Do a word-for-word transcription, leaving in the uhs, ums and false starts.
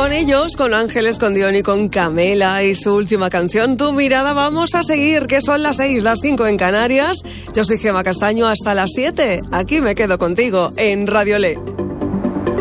con ellos, con Ángeles, con Dion y con Camela y su última canción, Tu Mirada. Vamos a seguir, que son las seis, las cinco en Canarias. Yo soy Gemma Castaño, hasta las siete. Aquí me quedo contigo en Radio Le.